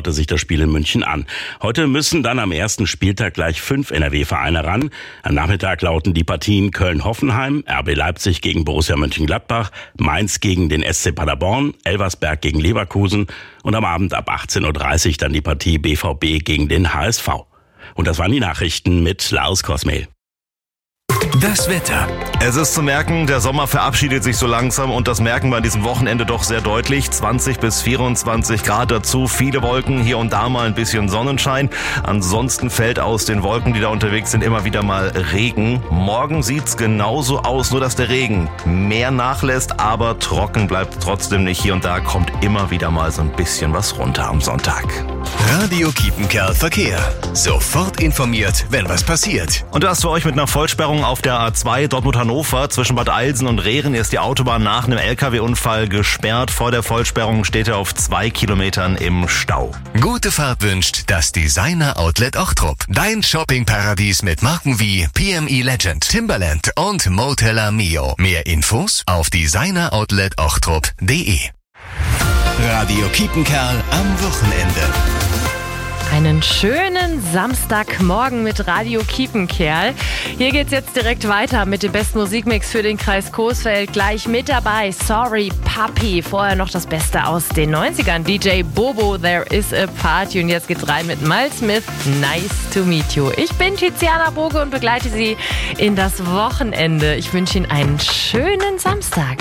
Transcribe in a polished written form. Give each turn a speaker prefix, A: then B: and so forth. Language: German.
A: schaute sich das Spiel in München an. Heute müssen dann am ersten Spieltag gleich 5 NRW-Vereine ran. Am Nachmittag lauten die Partien Köln-Hoffenheim, RB Leipzig gegen Borussia Mönchengladbach, Mainz gegen den SC Paderborn, Elversberg gegen Leverkusen und am Abend ab 18:30 Uhr dann die Partie BVB gegen den HSV. Und das waren die Nachrichten mit Lars Kosmehl.
B: Das Wetter.
C: Es ist zu merken, der Sommer verabschiedet sich so langsam und das merken wir an diesem Wochenende doch sehr deutlich. 20 bis 24 Grad dazu, viele Wolken, hier und da mal ein bisschen Sonnenschein. Ansonsten fällt aus den Wolken, die da unterwegs sind, immer wieder mal Regen. Morgen sieht's genauso aus, nur dass der Regen mehr nachlässt, aber trocken bleibt trotzdem nicht. Hier und da kommt immer wieder mal so ein bisschen was runter am Sonntag.
B: Radio Kiepenkerl Verkehr. Sofort informiert, wenn was passiert.
C: Und das für euch mit einer Vollsperrung auf der A2 Dortmund-Hannover. Zwischen Bad Eilsen und Rehren ist die Autobahn nach einem LKW-Unfall gesperrt. Vor der Vollsperrung steht er auf 2 Kilometern im Stau.
B: Gute Fahrt wünscht das Designer Outlet Ochtrup. Dein Shoppingparadies mit Marken wie PME Legend, Timberland und Motella Mio. Mehr Infos auf designeroutletOchtrup.de. Radio Kiepenkerl am Wochenende.
D: Einen schönen Samstagmorgen mit Radio Kiepenkerl. Hier geht's jetzt direkt weiter mit dem besten Musikmix für den Kreis Coesfeld. Gleich mit dabei Sorry Puppy. Vorher noch das Beste aus den 90ern. DJ Bobo, There Is a Party. Und jetzt geht's rein mit Miles Smith, Nice to Meet You. Ich bin Tiziana Boge und begleite Sie in das Wochenende. Ich wünsche Ihnen einen schönen Samstag.